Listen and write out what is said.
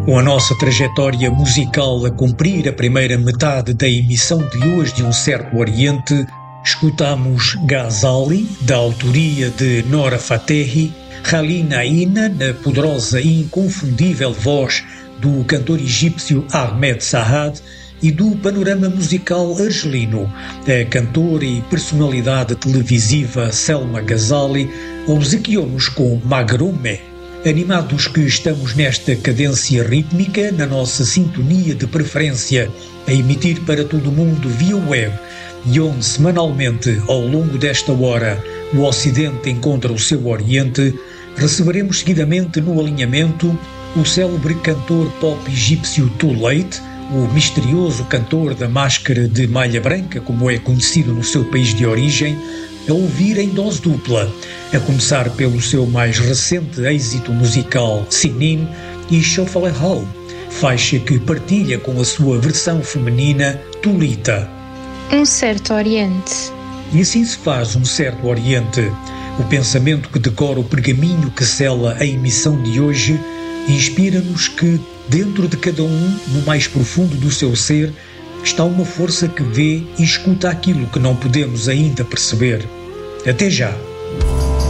Com a nossa trajetória musical a cumprir a primeira metade da emissão de hoje de Um Certo Oriente, escutamos Ghazali, da autoria de Nora Fatehi, Halina Ina, na poderosa e inconfundível voz do cantor egípcio Ahmed Saad, e do panorama musical argelino, a cantora e personalidade televisiva Selma Ghazali obsequiou-nos com Magrume. Animados que estamos nesta cadência rítmica, na nossa sintonia de preferência, a emitir para todo o mundo via web, e onde semanalmente, ao longo desta hora, o Ocidente encontra o seu Oriente, receberemos seguidamente no alinhamento o célebre cantor pop egípcio Too Late, o misterioso cantor da máscara de malha branca, como é conhecido no seu país de origem, a ouvir em dose dupla, a começar pelo seu mais recente êxito musical Sinin e Shofale Hall, faixa que partilha com a sua versão feminina Tulita. Um Certo Oriente. E assim se faz um certo Oriente. O pensamento que decora o pergaminho que sela a emissão de hoje inspira-nos que, dentro de cada um, no mais profundo do seu ser, está uma força que vê e escuta aquilo que não podemos ainda perceber. Até já!